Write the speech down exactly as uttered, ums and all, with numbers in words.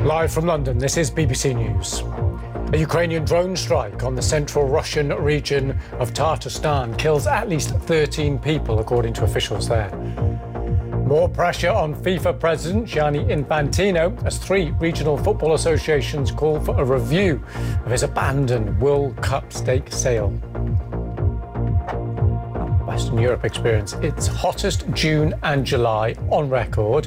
Live from London, this is B B C News. A Ukrainian drone strike on the central Russian region of Tatarstan kills at least thirteen people, according to officials there. More pressure on FIFA President Gianni Infantino as three regional football associations call for a review of his abandoned World Cup stake sale. Western Europe experienced its hottest June and July on record.